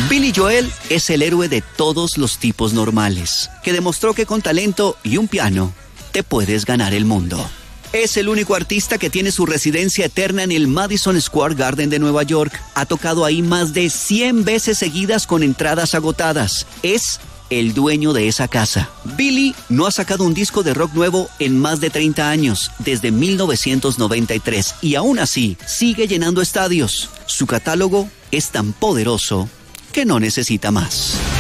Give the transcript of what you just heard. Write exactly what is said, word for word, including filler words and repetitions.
Billy Joel es el héroe de todos los tipos normales, que demostró que con talento y un piano te puedes ganar el mundo. Es el único artista que tiene su residencia eterna en el Madison Square Garden de Nueva York. Ha tocado ahí más de cien veces seguidas con entradas agotadas. Es el dueño de esa casa. Billy no ha sacado un disco de rock nuevo en más de treinta años, desde mil novecientos noventa y tres, y aún así sigue llenando estadios. Su catálogo es tan poderoso que no necesita más.